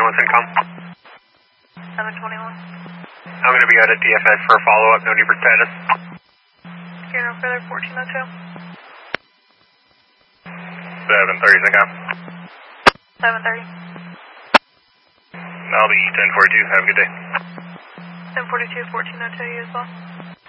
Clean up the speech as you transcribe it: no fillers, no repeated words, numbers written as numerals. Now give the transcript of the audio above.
what's income? 721. I'm going to be out at DFS for a follow-up, no need for status. Okay, no further, 1402. 730 income. 730. I'll be 1042, have a good day. 1042, 1402, you as well.